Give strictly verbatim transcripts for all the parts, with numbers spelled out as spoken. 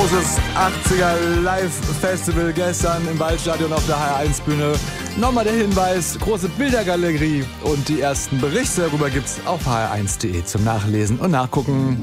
Großes achtziger Live-Festival gestern im Waldstadion auf der H R eins Bühne. Nochmal der Hinweis, große Bildergalerie und die ersten Berichte darüber gibt's auf h r eins punkt d e zum Nachlesen und Nachgucken.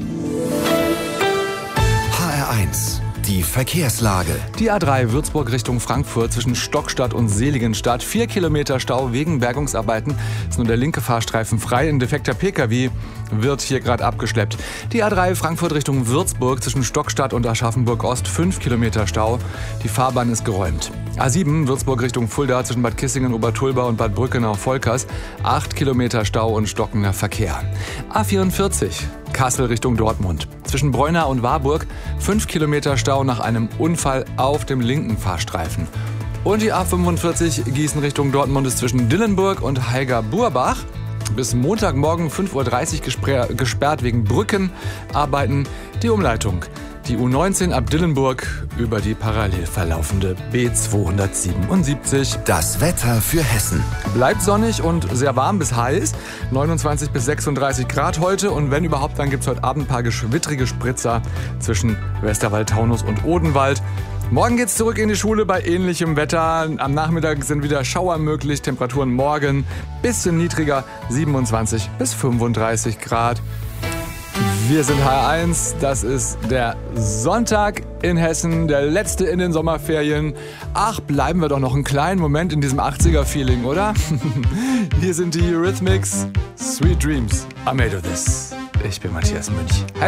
H R eins, die Verkehrslage. Die A drei Würzburg Richtung Frankfurt zwischen Stockstadt und Seligenstadt. Vier Kilometer Stau wegen Bergungsarbeiten. Ist nun der linke Fahrstreifen frei. Ein defekter Pkw wird hier gerade abgeschleppt. Die A drei Frankfurt Richtung Würzburg zwischen Stockstadt und Aschaffenburg Ost. Fünf Kilometer Stau. Die Fahrbahn ist geräumt. A sieben Würzburg Richtung Fulda zwischen Bad Kissingen, Obertulba und Bad Brückenau-Volkers. Acht Kilometer Stau und stockender Verkehr. A vierundvierzig Kassel Richtung Dortmund. Zwischen Breuna und Warburg fünf Kilometer Stau nach einem Unfall auf dem linken Fahrstreifen. Und die A fünfundvierzig Gießen Richtung Dortmund ist zwischen Dillenburg und Heiger-Burbach bis Montagmorgen fünf Uhr dreißig gesperrt wegen Brückenarbeiten. Die Umleitung. Die U neunzehn ab Dillenburg über die parallel verlaufende B zweihundertsiebenundsiebzig. Das Wetter für Hessen. Bleibt sonnig und sehr warm bis heiß. neunundzwanzig bis sechsunddreißig Grad heute. Und wenn überhaupt, dann gibt es heute Abend ein paar geschwittrige Spritzer zwischen Westerwald-Taunus und Odenwald. Morgen geht's zurück in die Schule bei ähnlichem Wetter. Am Nachmittag sind wieder Schauer möglich. Temperaturen morgen bisschen niedriger, siebenundzwanzig bis fünfunddreißig Grad. Wir sind H R eins, das ist der Sonntag in Hessen, der letzte in den Sommerferien. Ach, bleiben wir doch noch einen kleinen Moment in diesem achtziger-Feeling, oder? Hier sind die Eurythmics, Sweet Dreams, I made of this. Ich bin Matthias Münch.